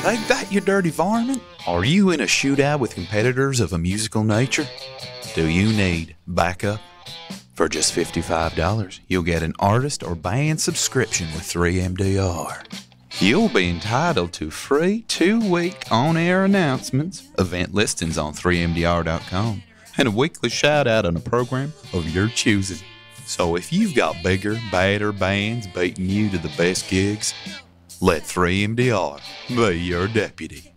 Take that, you dirty varmint. Are you in a shootout with competitors of a musical nature? Do you need backup? For just $55, you'll get an artist or band subscription with 3MDR. You'll be entitled to free 2-week on-air announcements, event listings on 3MDR.com, and a weekly shout-out on a program of your choosing. So if you've got bigger, badder bands beating you to the best gigs, let 3MDR be your deputy.